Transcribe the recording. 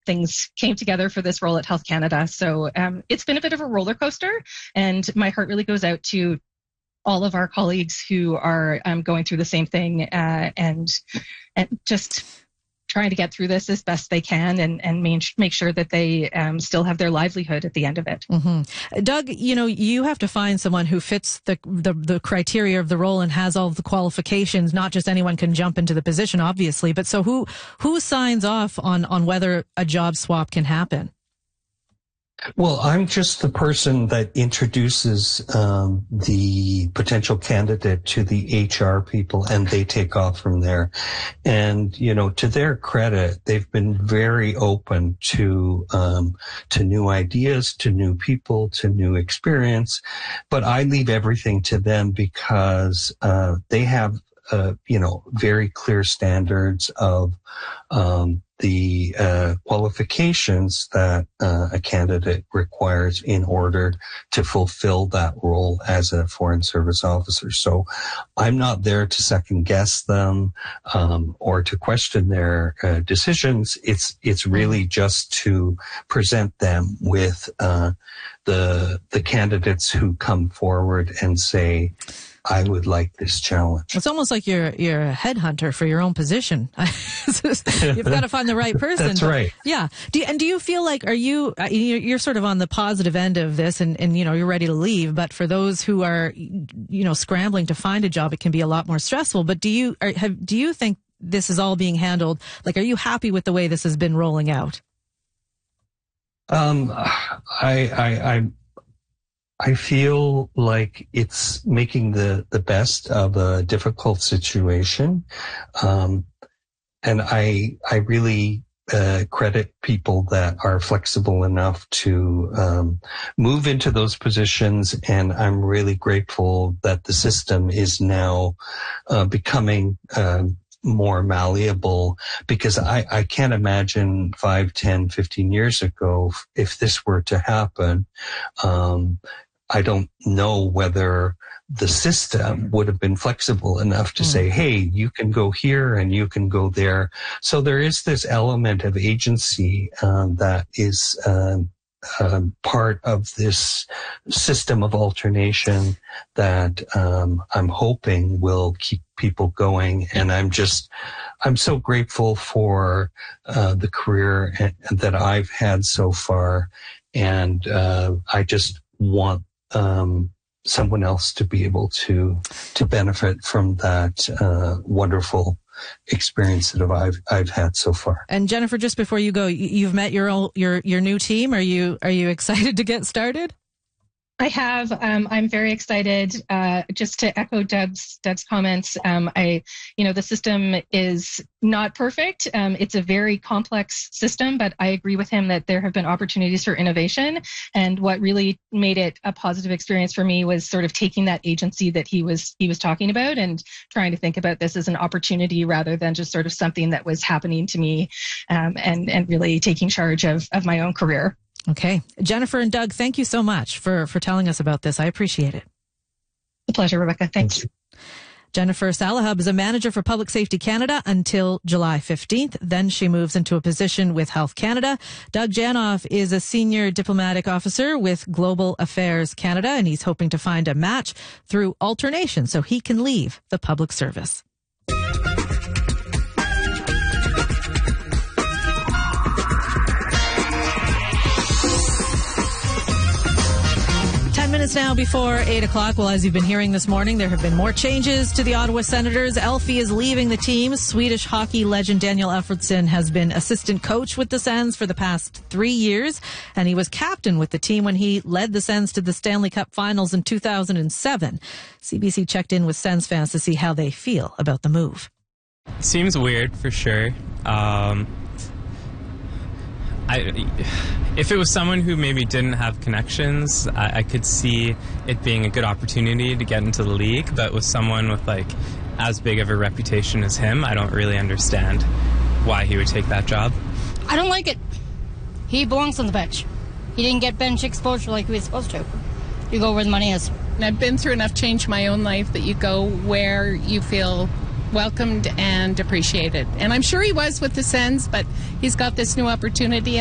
things came together for this role at Health Canada. So it's been a bit of a roller coaster, and my heart really goes out to all of our colleagues who are going through the same thing and just trying to get through this as best they can and make sure that they still have their livelihood at the end of it. Mm-hmm. Doug, you have to find someone who fits the criteria of the role and has all of the qualifications. Not just anyone can jump into the position, obviously, but so who signs off on whether a job swap can happen? Well, I'm just the person that introduces the potential candidate to the HR people, and they take off from there. And, to their credit, they've been very open to new ideas, to new people, to new experience. But I leave everything to them because they have very clear standards of the qualifications that a candidate requires in order to fulfill that role as a Foreign Service officer. So I'm not there to second guess them or to question their decisions. It's really just to present them with the candidates who come forward and say, I would like this challenge. It's almost like you're a headhunter for your own position. You've got to find the right person. That's right. Yeah. Do you feel like, you're sort of on the positive end of this and you're ready to leave, but for those who are, scrambling to find a job, it can be a lot more stressful. But do you think this is all being handled? Like, are you happy with the way this has been rolling out? I feel like it's making the best of a difficult situation. And I really credit people that are flexible enough to move into those positions. And I'm really grateful that the system is now becoming more malleable, because I can't imagine 5, 10, 15 years ago, if this were to happen, I don't know whether the system would have been flexible enough to say, hey, you can go here and you can go there. So there is this element of agency that is part of this system of alternation that I'm hoping will keep people going. And I'm so grateful for the career that I've had so far. And I just want someone else to be able to benefit from that wonderful experience that I've had so far. And Jennifer, just before you go, you've met your new team. Are you excited to get started? I have. I'm very excited. Just to echo Doug's comments, the system is not perfect. It's a very complex system, but I agree with him that there have been opportunities for innovation. And what really made it a positive experience for me was sort of taking that agency that he was talking about and trying to think about this as an opportunity rather than just sort of something that was happening to me, and really taking charge of my own career. Okay. Jennifer and Doug, thank you so much for telling us about this. I appreciate it. A pleasure, Rebecca. Thanks. Jennifer Salahub is a manager for Public Safety Canada until July 15th. Then she moves into a position with Health Canada. Doug Janoff is a senior diplomatic officer with Global Affairs Canada, and he's hoping to find a match through alternation so he can leave the public service. 10 minutes now before 8 o'clock. Well, as you've been hearing this morning, there have been more changes to the Ottawa Senators. Elfie is leaving the team. Swedish hockey legend Daniel Effertsson has been assistant coach with the Sens for the past 3 years, and he was captain with the team when he led the Sens to the Stanley Cup Finals in 2007. CBC checked in with Sens fans to see how they feel about the move. Seems weird for sure. If it was someone who maybe didn't have connections, I could see it being a good opportunity to get into the league. But with someone with as big of a reputation as him, I don't really understand why he would take that job. I don't like it. He belongs on the bench. He didn't get bench exposure like he was supposed to. You go where the money is. I've been through enough change in my own life that you go where you feel welcomed and appreciated. And I'm sure he was with the Sens, but he's got this new opportunity.